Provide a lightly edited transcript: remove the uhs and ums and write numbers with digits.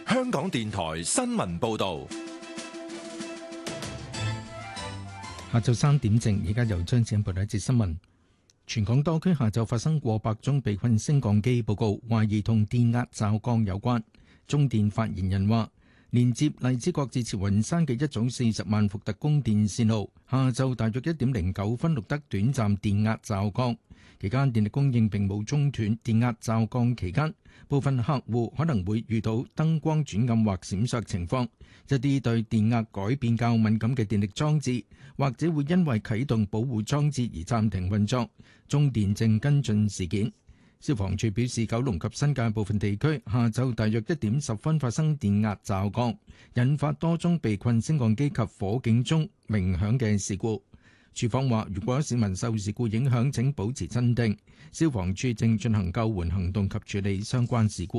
香港電台新聞報道。 下晝3點正，而家由張子欣報道一節新聞。全港多區下晝發生過百宗被困升降機報告，懷疑同電壓驟降有關。中電發言人話，連接荔枝角至慈雲山嘅一組40萬伏特供電線路，下晝大約1點09分錄得短暫電壓驟降，期間電力供應並冇中斷。電壓驟降期間，部分客戶可能會遇到燈光轉暗或閃爍情況，一啲對電壓改變較敏感嘅電力裝置，或者會因為啟動保護裝置而暫停運作。中電正跟進事件。消防處表示，九龍及新界部分地區下晝大約1點10分發生電壓驟降，引發多宗被困升降機及火警鐘鳴響嘅事故。處方話，如果市民受事故影響，請保持鎮定。消防處正進行救援行動及處理相關事故。